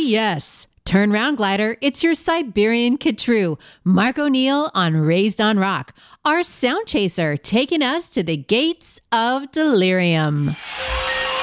yes. Turn round, glider. It's your Siberian Kid True, Mark O'Neill on Raised on Rock, our sound chaser taking us to the gates of delirium.